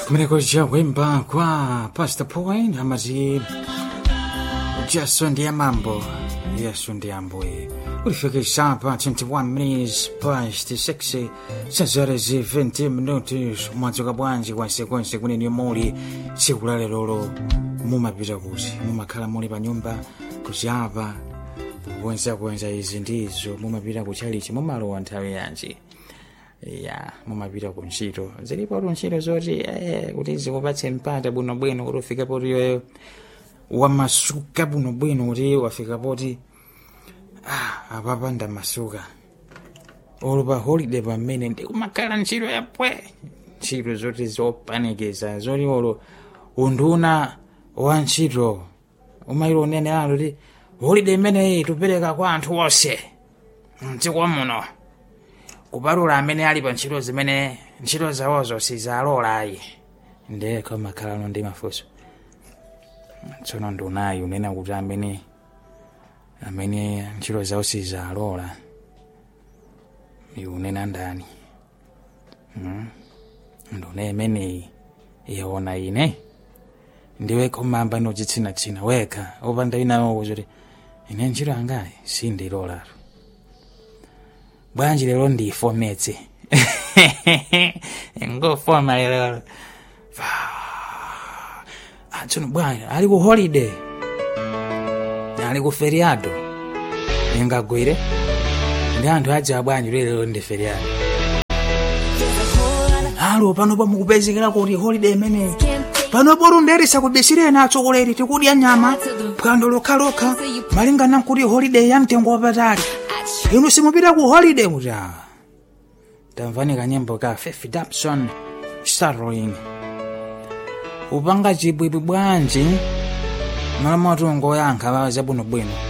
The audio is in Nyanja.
Mrekoja wimba kwa Pastor Point amazi Jason Diamambo. Yesu ndiambwe. Ulifikisha hapa 21 minutes past 6 sazarezi 20 minutos mwanzoka bwanji kwa sekonse kuneni muli sikulale lolo mumapita kuti mumakhala muli pa nyumba kuchapa kwenza izi ndizo mumapita kuchalichi mumalowa nthawi yanji ya mumapita ku ntchito zilipo ntchito zoti kuti zikupatse mpata bwinobwino kuti ufike poti iweyo wamasuka bwinobwino kuti wafika poti apapa ndamasuka olupa holiday pamene ndikumakhala ntchito yapwe ntchito zoti zopanikiza zoti olo unduna wa ntchito umayiro unene alo kuti holiday imeneyi tupereka kwa anthu onse mdziko muno kupatula amene ali pa ntchito zimene ntchito zawozo sizalolayi ndeko makhalano ndi mafunso tsono ndunayi unena kuti amene ntchito zawo sizalola unena ndani nduna imeneyi yaona ine ndiwe kumamba nochitsina weka opanda inawo kuti ine ntchito angayi sindilolatu bwanji lero ndifometse ngofoma lero tsono bwanji ali ku holiday ali ku feriado ingagwire ndi anthu aja bwanji lero ndi feriado alo panopo mukupezekera kuti holiday imeneyi panopo runderisa kubisirena atsogoleri tikudya nyama phwando lokhalokha malingana kuti holiday ya mtengo wapatali inu simupita ku holiday kuti tamvani kanyimbo ka Faith Dobson Starring upanga chibwibwi bwanji malamoto ngoyankha baza bwinobwino